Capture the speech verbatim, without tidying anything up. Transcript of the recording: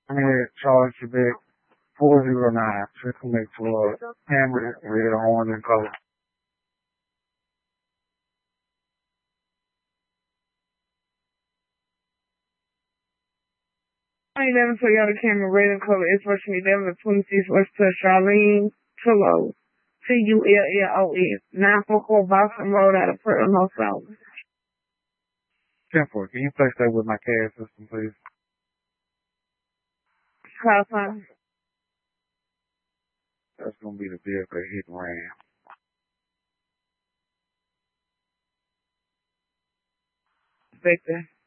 I had charged you back four zero nine. Just to make sure camera red, orange, and color. twenty-eleven Toyota Camry red and color expression eleven to twenty-six West to Charlene Tullo. T U L L O S. nine four four Boston Road out of Portland, North South. ten four. Can you place that with my cash system, please? Call sign. That's going to be the vehicle hit and ran. Victor.